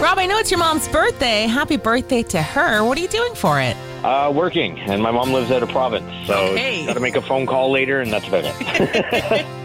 Rob, I know it's your mom's birthday. Happy birthday to her. What are you doing for it? Working, and my mom lives out of province, so Okay. got to make a phone call later, and that's about it.